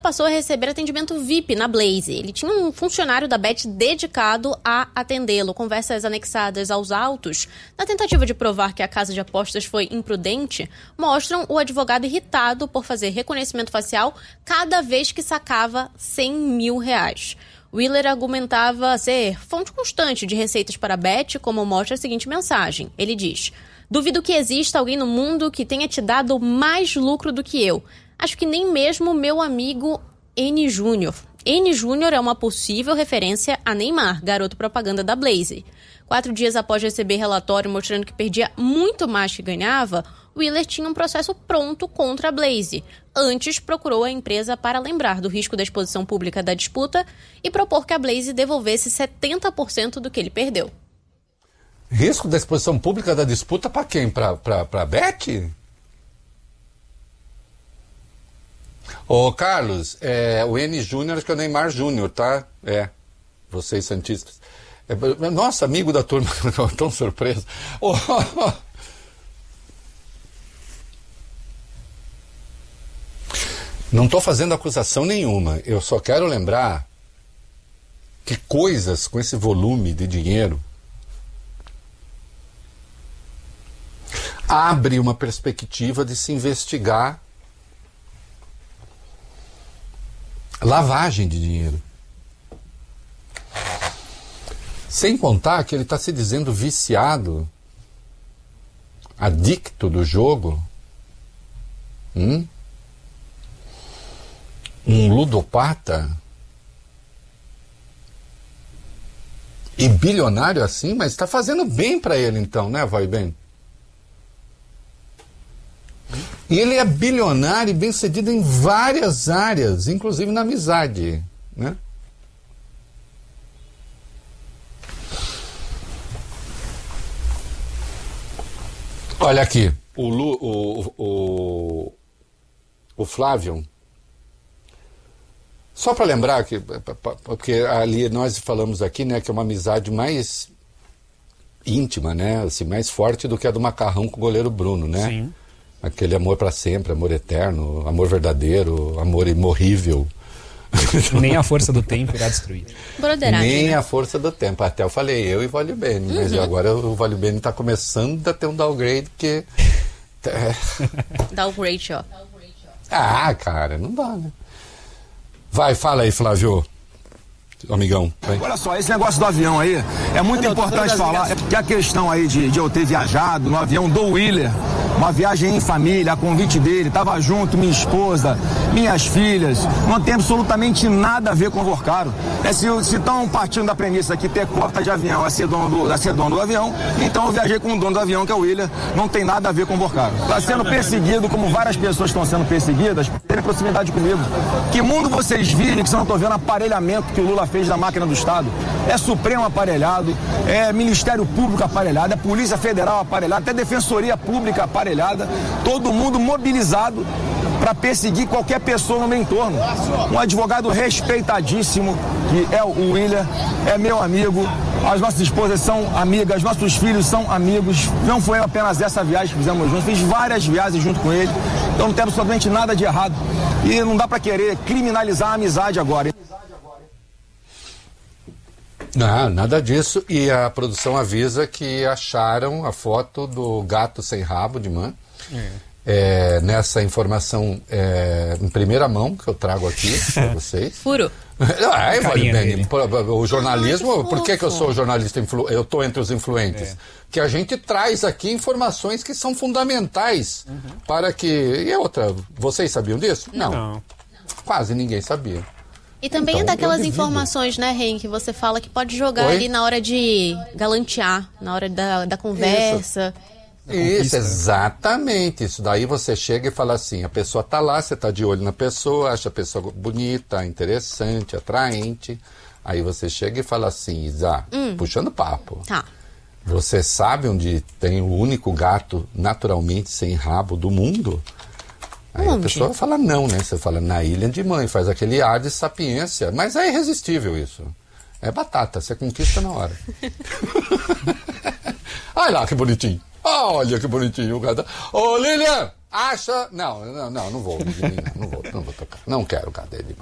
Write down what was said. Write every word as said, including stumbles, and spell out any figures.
passou a receber atendimento V I P na Blaze. Ele tinha um funcionário da Bet dedicado a atendê-lo. Conversas anexadas aos autos, na tentativa de provar que a casa de apostas foi imprudente, mostram o advogado irritado por fazer reconhecimento facial cada vez que sacava cem mil reais. Willer argumentava ser fonte constante de receitas para a Bet, como mostra a seguinte mensagem. Ele diz: duvido que exista alguém no mundo que tenha te dado mais lucro do que eu. Acho que nem mesmo meu amigo N Júnior. N Júnior é uma possível referência a Neymar, garoto propaganda da Blaze. Quatro dias após receber relatório mostrando que perdia muito mais que ganhava, Willer tinha um processo pronto contra a Blaze. Antes, procurou a empresa para lembrar do risco da exposição pública da disputa e propor que a Blaze devolvesse setenta por cento do que ele perdeu. Risco da exposição pública da disputa para quem? Para a Bet? Ô, Carlos, é, o N Júnior acho que é o Neymar Júnior, tá? É, vocês santistas. É, nossa, amigo da turma, tão surpreso. Oh, oh, oh. Não estou fazendo acusação nenhuma, eu só quero lembrar que coisas com esse volume de dinheiro abre uma perspectiva de se investigar lavagem de dinheiro. Sem contar que ele está se dizendo viciado, adicto do jogo, hum? um ludopata e bilionário assim, mas está fazendo bem para ele então, né, vai bem? E ele é bilionário e bem-sucedido em várias áreas, inclusive na amizade, né? Olha aqui, o, Lu, o, o, o Flávio, só para lembrar, que, porque ali nós falamos aqui, né, que é uma amizade mais íntima, né, assim, mais forte do que a do Macarrão com o goleiro Bruno, né? Sim. Aquele amor para sempre, amor eterno, amor verdadeiro, amor imorrível. Nem a força do tempo irá destruir. Nem né? a força do tempo. Até eu falei, eu e Vale Bene. Uhum. Mas agora o Vale Bene está começando a ter um downgrade, porque... Downgrade, ó. Ah, cara, não dá, né? Vai, fala aí, Flávio. Amigão, vai. Olha só, esse negócio do avião aí, é muito não, importante falar que a questão aí de, de eu ter viajado no avião do Willer, uma viagem em família, a convite dele, tava junto, minha esposa, minhas filhas, não tem absolutamente nada a ver com o Vorcaro. É, se estão partindo da premissa que ter cota de avião é ser, dono do, é ser dono do avião, então eu viajei com o dono do avião, que é o Willer, não tem nada a ver com o Vorcaro. Está sendo perseguido, como várias pessoas estão sendo perseguidas, teve proximidade comigo. Que mundo vocês vivem que você não estão vendo aparelhamento que o Lula fez da máquina do Estado? É Supremo aparelhado, é Ministério Público aparelhado, é Polícia Federal aparelhada, até Defensoria Pública aparelhada, todo mundo mobilizado para perseguir qualquer pessoa no meu entorno. Um advogado respeitadíssimo, que é o Willer, é meu amigo, as nossas esposas são amigas, nossos filhos são amigos, não foi apenas essa viagem que fizemos juntos, fiz várias viagens junto com ele, então não tem absolutamente nada de errado. E não dá para querer criminalizar a amizade agora. Não, nada disso. E a produção avisa que acharam a foto do gato sem rabo de Man. É. É, nessa informação é, em primeira mão que eu trago aqui para vocês. Furo. Ah, é, vale bem, o jornalismo, por que, que eu sou jornalista influ, eu estou entre os influentes? É. Que a gente traz aqui informações que são fundamentais uhum. para que... E outra, vocês sabiam disso? Não. Não. Quase ninguém sabia. E também então, é daquelas informações, né, Ren, que você fala que pode jogar Oi? ali na hora de galantear, na hora da, da conversa. Isso. Isso, exatamente. Isso daí você chega e fala assim, a pessoa tá lá, você tá de olho na pessoa, acha a pessoa bonita, interessante, atraente. Aí você chega e fala assim, Isa, hum. puxando papo. Tá. Você sabe onde tem o único gato naturalmente sem rabo do mundo? Aí onde? A pessoa fala não, né? Você fala na Ilha de Mãe, faz aquele ar de sapiência. Mas é irresistível isso. É batata, você conquista na hora. Olha lá que bonitinho. Olha que bonitinho o gato. Ô, Lilian, acha... Não, não, não, não vou, não vou, não vou tocar. Não quero cadeia de